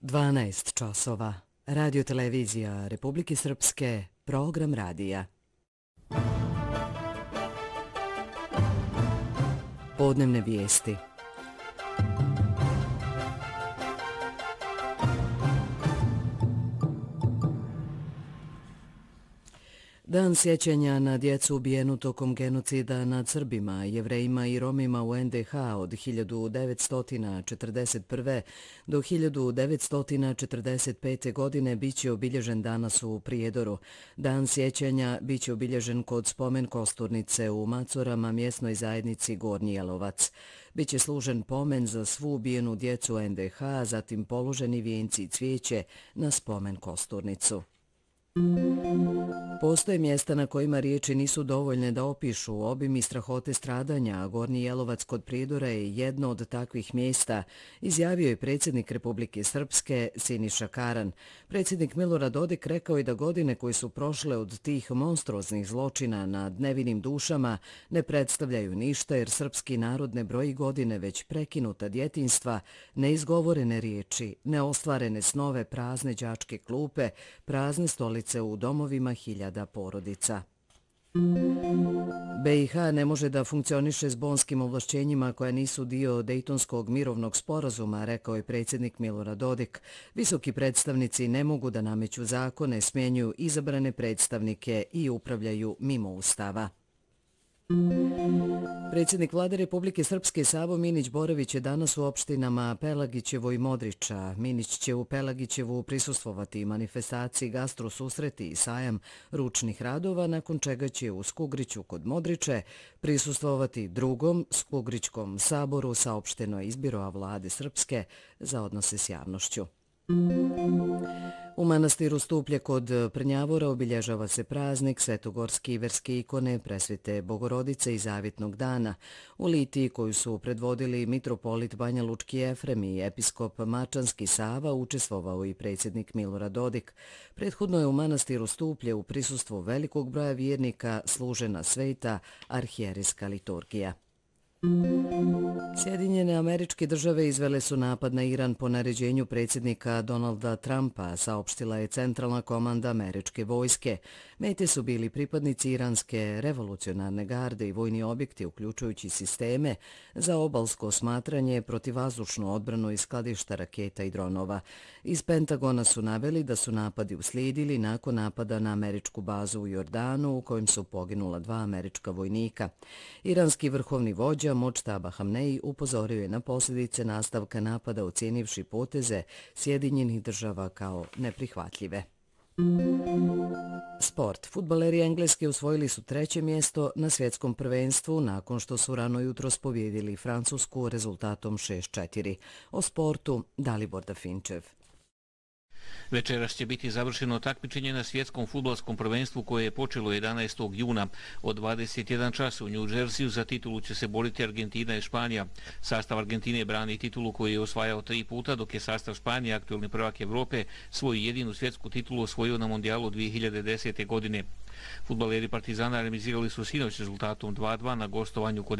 12 časova. Radio televizija Republike Srpske, program radija. Podnevne vijesti. Dan sjećanja na djecu ubijenu tokom genocida nad Srbima, Jevrejima i Romima u NDH od 1941. do 1945. godine biće obilježen danas u Prijedoru. Dan sjećanja biće obilježen kod spomen kosturnice u Macorama, mjesnoj zajednici Gornji Jelovac. Biće služen pomen za svu ubijenu djecu NDH, zatim položeni vijenci i cvijeće na spomen kosturnicu. Postoje mjesta na kojima riječi nisu dovoljne da opišu obim i strahote stradanja, a Gornji Jelovac kod Prijedora je jedno od takvih mjesta, izjavio je predsjednik Republike Srpske Siniša Karan. Predsjednik Milorad Dodik rekao je da godine koje su prošle od tih monstruoznih zločina nad nevinim dušama ne predstavljaju ništa jer srpski narod ne broji godine, već prekinuta djetinjstva, neizgovorene riječi, neostvarene snove, prazne đačke klupe, prazne stolice u domovima hiljada porodica. BiH ne može da funkcioniše s bonskim ovlašćenjima koja nisu dio Dejtonskog mirovnog sporazuma, rekao je predsjednik Milorad Dodik. Visoki predstavnici ne mogu da nameću zakone, smjenjuju izabrane predstavnike i upravljaju mimo ustava. Predsjednik Vlade Republike Srpske Savo Minić Borović je danas u opštinama Pelagićevo i Modriča. Minić će u Pelagićevu prisustvovati manifestaciji Gastro susreti i sajam ručnih radova, nakon čega će u Skugriću kod Modriče prisustvovati drugom Skugrićkom saboru, saopšteno je iz Biroa Vlade Srpske za odnose s javnošću. U manastiru Stuplje kod Prnjavora obilježava se praznik svetogorske iverske ikone Presvete Bogorodice i Zavjetnog dana. U litiji koju su predvodili mitropolit Banja Lučki Efrem i episkop Mačanski Sava učestvovao i predsjednik Milorad Dodik. Prethodno je u manastiru Stuplje u prisustvu velikog broja vjernika služena sveta arhijerijska liturgija. Sjedinjene Američke Države izvele su napad na Iran po naređenju predsjednika Donalda Trumpa, saopštila je centralna komanda američke vojske. Mete su bili pripadnici iranske revolucionarne garde i vojni objekti, uključujući sisteme za obalsko osmatranje, protivvazdušnu odbranu i skladišta raketa i dronova. Iz Pentagona su naveli da su napadi uslijedili nakon napada na američku bazu u Jordanu, u kojem su poginula 2 američka vojnika. Iranski vrhovni vođa Modžtaba Hamneji upozorio je na posljedice nastavka napada, ocijenivši poteze Sjedinjenih Država kao neprihvatljive. Sport. Fudbaleri Engleske osvojili su 3. mjesto na svjetskom prvenstvu nakon što su rano jutros pobjedili Francusku rezultatom 6-4. O sportu Dalibor Dafinčev. Večeras će biti završeno takmičenje na svjetskom fudbalskom prvenstvu koje je počelo 11. juna. Od 21 časa u New Jersey za titulu će se boriti Argentina i Španija. Sastav Argentine brani titulu koju je osvajao 3 puta, dok je sastav Španije, aktuelni prvak Evrope, svoju jedinu svjetsku titulu osvojio na mondijalu 2010. godine. Fudbaleri Partizana remizirali su sinoć rezultatom 2-2 na gostovanju kod